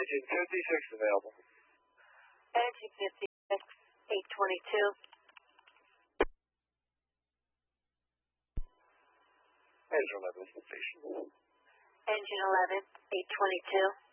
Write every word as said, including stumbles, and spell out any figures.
Engine fifty-six available. Engine fifty-six, eight twenty-two. Engine eleven station. Engine eleven, eight twenty-two.